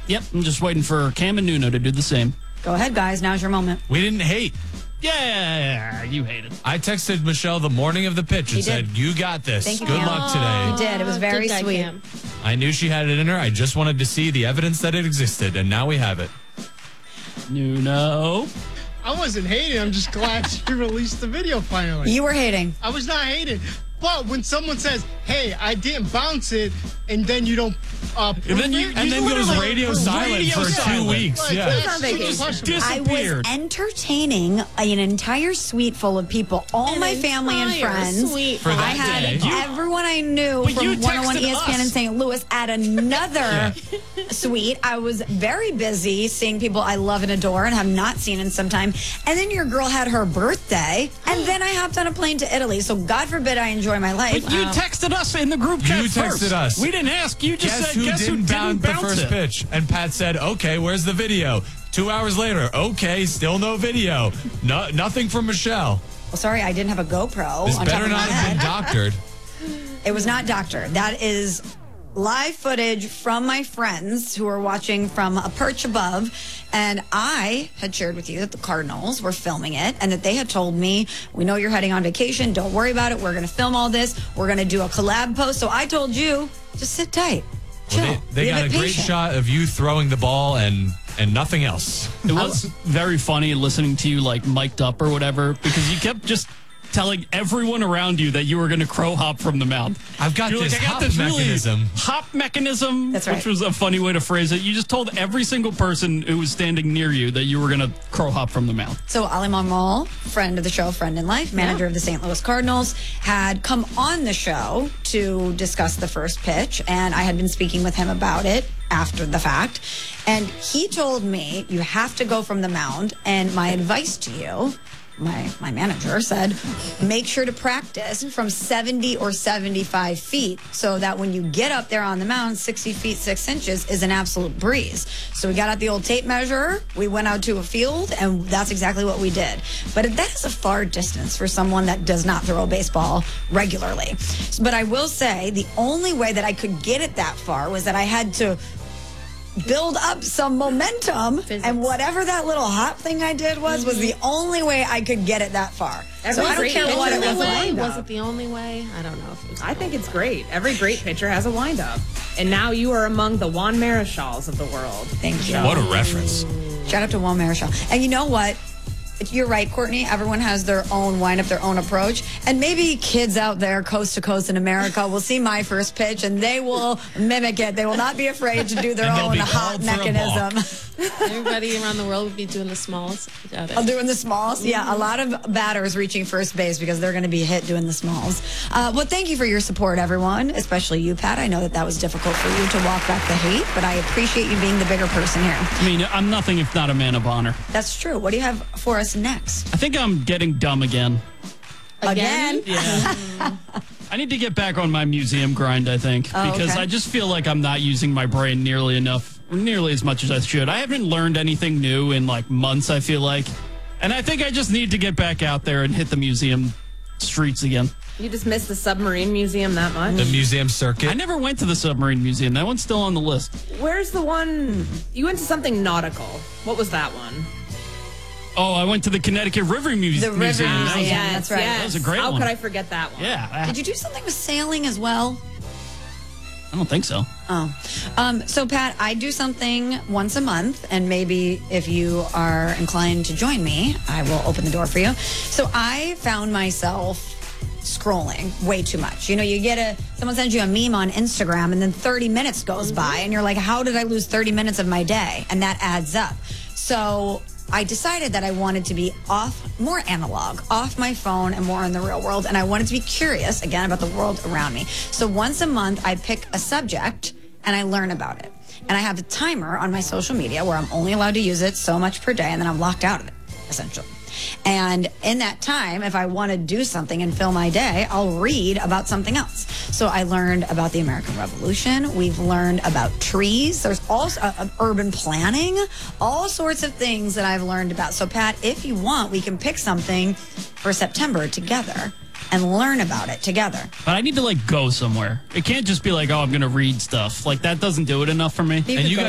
Yep, I'm just waiting for Cam and Nuno to do the same. Go ahead, guys. Now's your moment. We didn't hate. Yeah, you hate it. I texted Michelle the morning of the pitch and said, you got this. Thank you, Good Cam. luck today. You did. It was very Good guy, sweet. Cam. I knew she had it in her. I just wanted to see the evidence that it existed, and now we have it. Nuno. I wasn't hating. I'm just glad she released the video finally. You were hating. I was not hating. But when someone says, hey, I didn't bounce it, and then you don't And then goes radio silent for 2 weeks. Like, Yeah. that's questionable. I was entertaining an entire suite full of people, all my family and friends. For that I had day. everyone I knew But from you 101 texted ESPN in us. St. Louis at another suite. I was very busy seeing people I love and adore and have not seen in some time. And then your girl had her birthday, and then I hopped on a plane to Italy. So God forbid I enjoy my life. But you texted us in the group chat You texted first. us. We didn't ask. You just Guess said, who didn't bounce the first it? pitch? And Pat said, okay, where's the video? 2 hours later, okay, still no video. Nothing from Michelle. Well, sorry, I didn't have a GoPro This on top better of my not head. have been doctored. It was not doctored. That is live footage from my friends who were watching from a perch above. And I had shared with you that the Cardinals were filming it and that they had told me, we know you're heading on vacation. Don't worry about it. We're going to film all this. We're going to do a collab post. So I told you, just sit tight. Chill. Well, they Be got a bit great patient. shot of you throwing the ball and nothing else. It was very funny listening to you like mic'd up or whatever because you kept just telling everyone around you that you were going to crow hop from the mound. I've got You're this like, I got hop this mechanism. really hop mechanism, That's right. which was a funny way to phrase it. You just told every single person who was standing near you that you were going to crow hop from the mound. So Ali Marmol, friend of the show, friend in life, manager of the St. Louis Cardinals, had come on the show to discuss the first pitch, and I had been speaking with him about it after the fact. And he told me, you have to go from the mound, and my advice to you, my manager said, make sure to practice from 70 or 75 feet so that when you get up there on the mound, 60 feet, 6 inches is an absolute breeze. So we got out the old tape measure, we went out to a field, and that's exactly what we did. But that is a far distance for someone that does not throw a baseball regularly. But I will say the only way that I could get it that far was that I had to build up some momentum, and whatever that little hop thing I did was the only way I could get it that far. So I don't care what it was like. Was it the only way? I don't know if it was. I think it's great. Every great pitcher has a windup. And now you are among the Juan Marichals of the world. Thank you. What a reference. Shout out to Juan Marichal. And you know what? You're right, Courtney. Everyone has their own wind up, their own approach. And maybe kids out there, coast to coast in America, will see my first pitch and they will mimic it. They will not be afraid to do their And they'll own be hot called for a mechanism. Everybody around the world would be doing the smalls. Got it. I'm doing the smalls. Yeah, a lot of batters reaching first base because they're going to be hit doing the smalls. Well, thank you for your support, everyone, especially you, Pat. I know that was difficult for you to walk back the hate, but I appreciate you being the bigger person here. I mean, I'm nothing if not a man of honor. That's true. What do you have for us next? I think I'm getting dumb again. Again? Yeah. I need to get back on my museum grind, I think, because okay. I just feel like I'm not using my brain nearly enough, or nearly as much as I should. I haven't learned anything new in like months, I feel like. And I think I just need to get back out there and hit the museum streets again. You just missed the submarine museum that much? The museum circuit. I never went to the submarine museum. That one's still on the list. Where's the one? You went to something nautical. What was that one? Oh, I went to the Connecticut River Museum. The River That was- Museum, that's right. That was a great How one. could I forget that one? Yeah. Did you do something with sailing as well? I don't think so. So, Pat, I do something once a month, and maybe if you are inclined to join me, I will open the door for you. So I found myself scrolling way too much. You know, you get someone sends you a meme on Instagram, and then 30 minutes goes by, and you're like, how did I lose 30 minutes of my day? And that adds up. So I decided that I wanted to be more analog, off my phone and more in the real world. And I wanted to be curious, again, about the world around me. So once a month, I pick a subject and I learn about it. And I have a timer on my social media where I'm only allowed to use it so much per day, and then I'm locked out of it, essentially. And in that time, if I want to do something and fill my day, I'll read about something else. So I learned about the American Revolution. We've learned about trees. There's also urban planning, all sorts of things that I've learned about. So, Pat, if you want, we can pick something for September together and learn about it together. But I need to, like, go somewhere. It can't just be like, oh, I'm going to read stuff. Like, that doesn't do it enough for me. And you